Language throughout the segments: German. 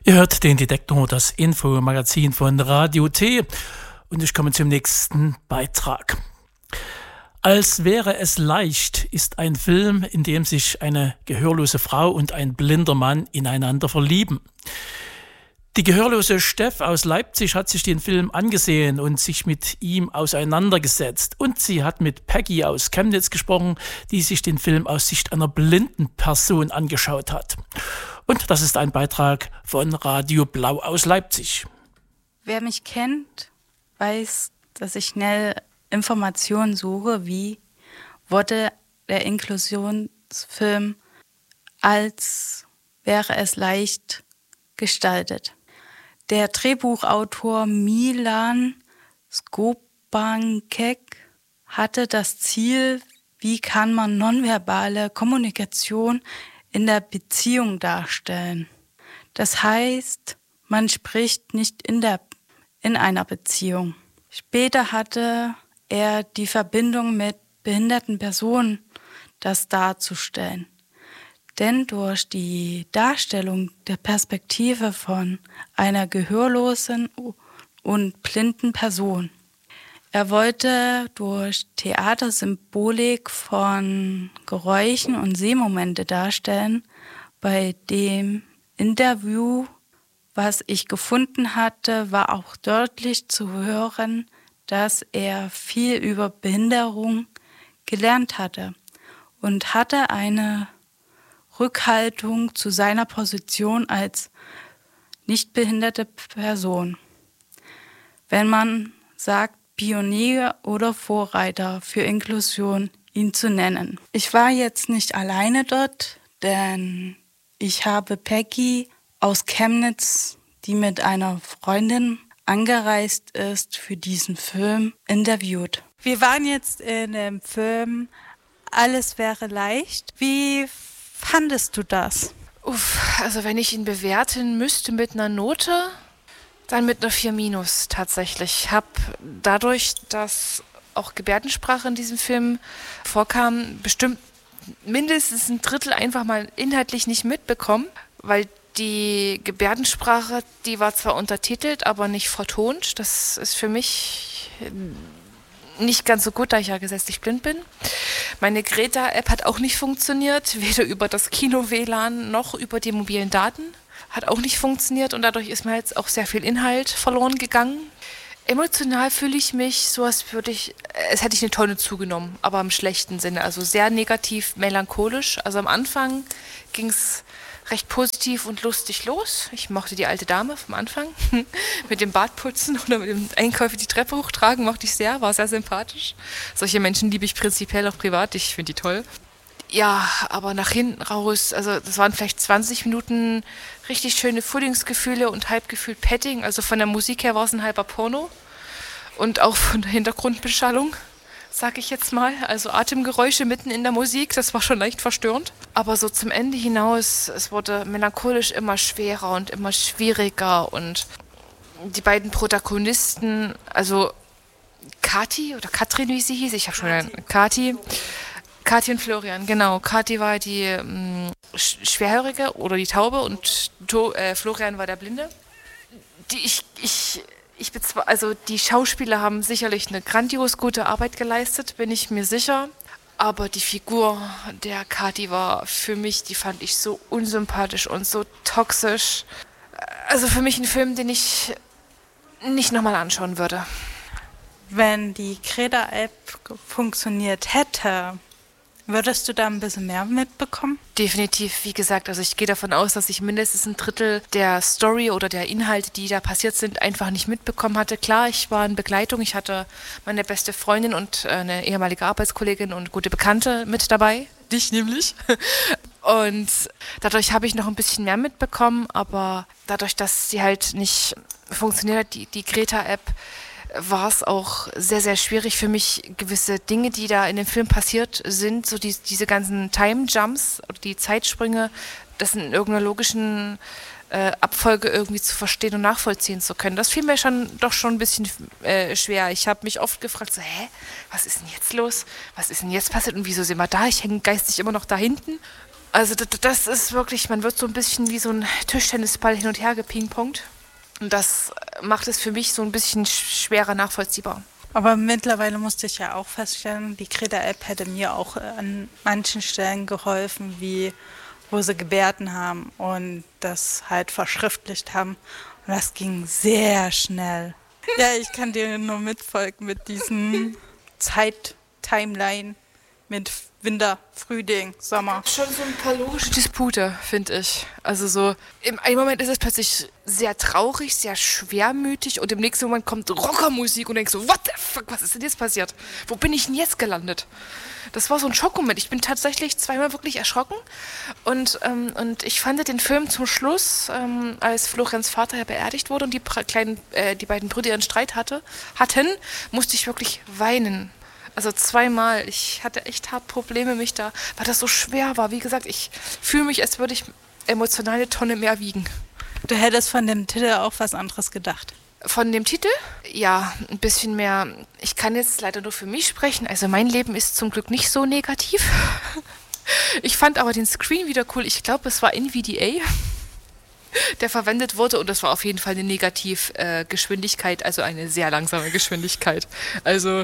Ihr hört den Detektor, das Infomagazin von Radio T, und ich komme zum nächsten Beitrag. Als wäre es leicht ist ein Film, in dem sich eine gehörlose Frau und ein blinder Mann ineinander verlieben. Die gehörlose Steff aus Leipzig hat sich den Film angesehen und sich mit ihm auseinandergesetzt. Und sie hat mit Peggy aus Chemnitz gesprochen, die sich den Film aus Sicht einer blinden Person angeschaut hat. Und das ist ein Beitrag von Radio Blau aus Leipzig. Wer mich kennt, weiß, dass ich schnell Informationen suche, wie wurde der Inklusionsfilm als wäre es leicht gestaltet. Der Drehbuchautor Milan Skobankek hatte das Ziel, wie kann man nonverbale Kommunikation in der Beziehung darstellen. Das heißt, man spricht nicht in einer Beziehung. Später hatte er die Verbindung mit behinderten Personen, das darzustellen. Denn durch die Darstellung der Perspektive von einer gehörlosen und blinden Person. Er wollte durch Theatersymbolik von Geräuschen und Sehmomente darstellen. Bei dem Interview, was ich gefunden hatte, war auch deutlich zu hören, dass er viel über Behinderung gelernt hatte und hatte eine Rückhaltung zu seiner Position als nicht behinderte Person. Wenn man sagt, Pionier oder Vorreiter für Inklusion, ihn zu nennen. Ich war jetzt nicht alleine dort, denn ich habe Peggy aus Chemnitz, die mit einer Freundin angereist ist, für diesen Film interviewt. Wir waren jetzt in dem Film Alles wäre leicht. Wie fandest du das? Also wenn ich ihn bewerten müsste mit einer Note, dann mit einer 4- tatsächlich. Ich habe dadurch, dass auch Gebärdensprache in diesem Film vorkam, bestimmt mindestens ein Drittel einfach mal inhaltlich nicht mitbekommen, weil die Gebärdensprache, die war zwar untertitelt, aber nicht vertont. Das ist für mich nicht ganz so gut, da ich ja gesetzlich blind bin. Meine Greta-App hat auch nicht funktioniert, weder über das Kino-WLAN noch über die mobilen Daten. Hat auch nicht funktioniert und dadurch ist mir jetzt auch sehr viel Inhalt verloren gegangen. Emotional fühle ich mich so, als hätte ich eine Tonne zugenommen, aber im schlechten Sinne. Also sehr negativ, melancholisch. Also am Anfang ging es recht positiv und lustig los. Ich mochte die alte Dame vom Anfang. Mit dem Bartputzen oder mit dem Einkäufe die Treppe hochtragen mochte ich sehr, war sehr sympathisch. Solche Menschen liebe ich prinzipiell auch privat, ich finde die toll. Ja, aber nach hinten raus, also das waren vielleicht 20 Minuten richtig schöne Frühlingsgefühle und halb gefühlt Petting. Also von der Musik her war es ein halber Porno. Und auch von der Hintergrundbeschallung, sag ich jetzt mal. Also Atemgeräusche mitten in der Musik, das war schon leicht verstörend. Aber so zum Ende hinaus, es wurde melancholisch immer schwerer und immer schwieriger. Und die beiden Protagonisten, also Kathi oder Katrin, wie sie hieß, ich habe schon Kathi und Florian, genau. Kathi war die Schwerhörige oder die Taube und Florian war der Blinde. Also die Schauspieler haben sicherlich eine grandios gute Arbeit geleistet, bin ich mir sicher. Aber die Figur der Kathi war für mich, die fand ich so unsympathisch und so toxisch. Also für mich ein Film, den ich nicht nochmal anschauen würde. Wenn die Greta-App funktioniert hätte, würdest du da ein bisschen mehr mitbekommen? Definitiv, wie gesagt, also ich gehe davon aus, dass ich mindestens ein Drittel der Story oder der Inhalte, die da passiert sind, einfach nicht mitbekommen hatte. Klar, ich war in Begleitung, ich hatte meine beste Freundin und eine ehemalige Arbeitskollegin und gute Bekannte mit dabei, dich nämlich. Und dadurch habe ich noch ein bisschen mehr mitbekommen, aber dadurch, dass sie halt nicht funktioniert hat, die Greta-App, war es auch sehr, sehr schwierig für mich, gewisse Dinge, die da in dem Film passiert sind, so diese ganzen Time-Jumps oder die Zeitsprünge, das in irgendeiner logischen Abfolge irgendwie zu verstehen und nachvollziehen zu können. Das fiel mir doch schon ein bisschen schwer. Ich habe mich oft gefragt, so, was ist denn jetzt los? Was ist denn jetzt passiert und wieso sind wir da? Ich hänge geistig immer noch da hinten. Also das ist wirklich, man wird so ein bisschen wie so ein Tischtennisball hin und her gepingpongt. Und das macht es für mich so ein bisschen schwerer nachvollziehbar. Aber mittlerweile musste ich ja auch feststellen, die Greta-App hätte mir auch an manchen Stellen geholfen, wie wo sie Gebärden haben und das halt verschriftlicht haben. Und das ging sehr schnell. Ja, ich kann dir nur mitfolgen mit diesen Zeit-Timeline mit Winter, Frühling, Sommer. Schon so ein paar logische Dispute, finde ich. Also so, im einen Moment ist es plötzlich sehr traurig, sehr schwermütig und im nächsten Moment kommt Rockermusik und denkst so, what the fuck, was ist denn jetzt passiert? Wo bin ich denn jetzt gelandet? Das war so ein Schockmoment. Ich bin tatsächlich zweimal wirklich erschrocken und ich fand den Film zum Schluss, als Florians Vater ja beerdigt wurde und die beiden Brüder ihren Streit hatten, musste ich wirklich weinen. Also zweimal. Ich hatte echt hart Probleme, weil das so schwer war. Wie gesagt, ich fühle mich, als würde ich emotional eine Tonne mehr wiegen. Du hättest von dem Titel auch was anderes gedacht. Von dem Titel? Ja, ein bisschen mehr. Ich kann jetzt leider nur für mich sprechen. Also mein Leben ist zum Glück nicht so negativ. Ich fand aber den Screen wieder cool. Ich glaube, es war NVDA, der verwendet wurde. Und das war auf jeden Fall eine Negativgeschwindigkeit, also eine sehr langsame Geschwindigkeit. Also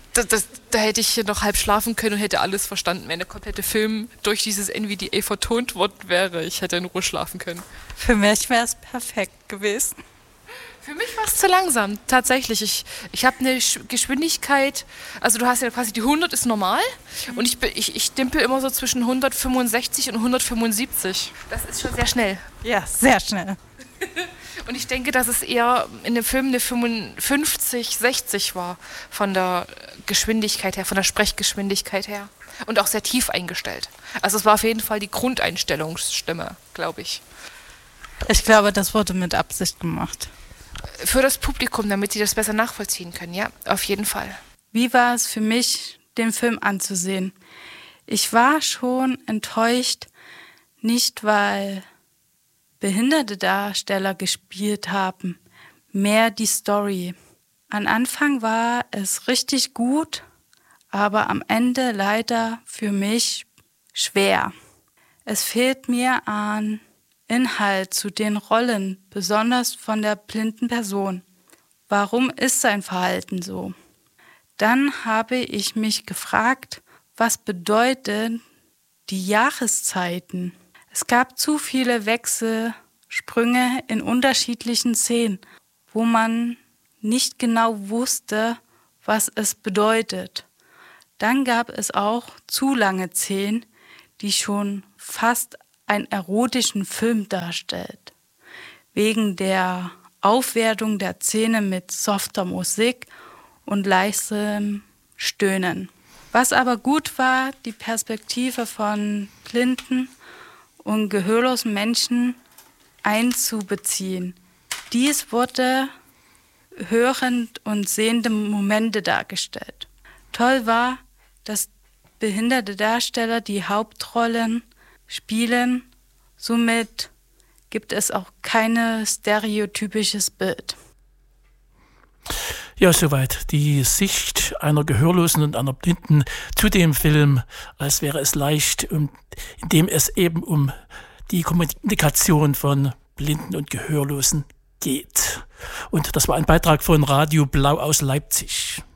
da hätte ich noch halb schlafen können und hätte alles verstanden, wenn der komplette Film durch dieses NVDA vertont worden wäre. Ich hätte in Ruhe schlafen können. Für mich wäre es perfekt gewesen. Für mich war es zu langsam, tatsächlich. Ich habe eine Geschwindigkeit, also du hast ja quasi die 100 ist normal und ich dimpel immer so zwischen 165 und 175. Das ist schon sehr schnell. Ja, sehr schnell. Und ich denke, dass es eher in dem Film eine 55, 60 war von der Geschwindigkeit her, von der Sprechgeschwindigkeit her. Und auch sehr tief eingestellt. Also es war auf jeden Fall die Grundeinstellungsstimme, glaube ich. Ich glaube, das wurde mit Absicht gemacht. Für das Publikum, damit sie das besser nachvollziehen können, ja, auf jeden Fall. Wie war es für mich, den Film anzusehen? Ich war schon enttäuscht, nicht weil behinderte Darsteller gespielt haben, mehr die Story. Am Anfang war es richtig gut, aber am Ende leider für mich schwer. Es fehlt mir an Inhalt zu den Rollen, besonders von der blinden Person. Warum ist sein Verhalten so? Dann habe ich mich gefragt, was bedeuten die Jahreszeiten? Es gab zu viele Wechselsprünge in unterschiedlichen Szenen, wo man nicht genau wusste, was es bedeutet. Dann gab es auch zu lange Szenen, die schon fast einen erotischen Film darstellt. Wegen der Aufwertung der Szene mit softer Musik und leichtem Stöhnen. Was aber gut war, die Perspektive von blinden und gehörlosen Menschen einzubeziehen. Dies wurde hörend und sehende Momente dargestellt. Toll war, dass behinderte Darsteller die Hauptrollen spielen. Somit gibt es auch kein stereotypisches Bild. Ja, soweit die Sicht einer Gehörlosen und einer Blinden zu dem Film, als wäre es leicht, in dem es eben um die Kommunikation von Blinden und Gehörlosen geht. Und das war ein Beitrag von Radio Blau aus Leipzig.